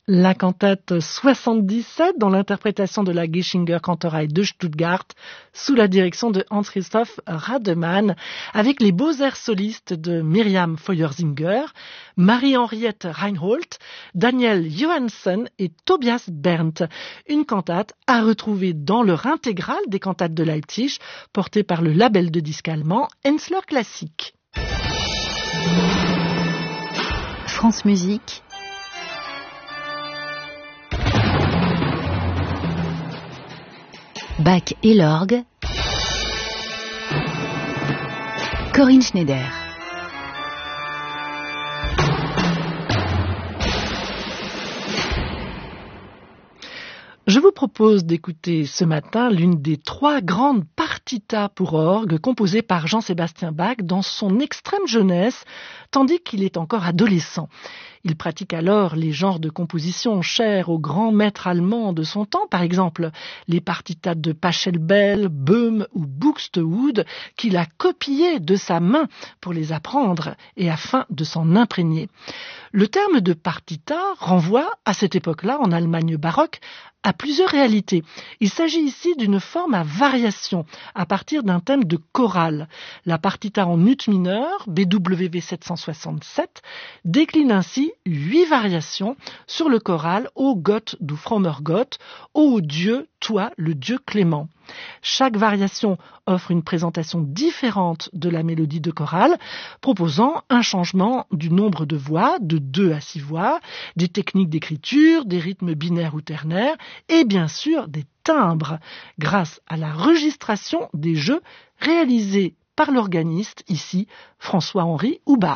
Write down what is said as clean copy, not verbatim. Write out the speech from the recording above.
La cantate 77 dans l'interprétation de la Geschinger Kantorei de Stuttgart sous la direction de Hans-Christoph Rademann avec les beaux airs solistes de Myriam Feuersinger, Marie-Henriette Reinhold, Daniel Johansen et Tobias Berndt. Une cantate à retrouver dans leur intégrale des cantates de Leipzig portée par le label de disques allemand Hensler Classic. France Musique. Bach et l'orgue. Corinne Schneider. Je vous propose d'écouter ce matin l'une des 3 grandes partitas pour orgue composées par Jean-Sébastien Bach dans son extrême jeunesse, tandis qu'il est encore adolescent. Il pratique alors les genres de composition chers aux grands maîtres allemands de son temps, par exemple les partitas de Pachelbel, Böhm ou Buxtehude, qu'il a copiées de sa main pour les apprendre et afin de s'en imprégner. Le terme de partita renvoie, à cette époque-là, en Allemagne baroque, à plusieurs réalités. Il s'agit ici d'une forme à variation, à partir d'un thème de chorale. La partita en ut mineur, BWV 767, décline ainsi 8 variations sur le choral Ô Gott, du frommer Gott, Ô Dieu, toi, le Dieu clément. Chaque variation offre une présentation différente de la mélodie de chorale, proposant un changement du nombre de voix, de 2 à 6 voix, des techniques d'écriture, des rythmes binaires ou ternaires, et bien sûr des timbres, grâce à la registration des jeux réalisés par l'organiste, ici François-Henri Houbard.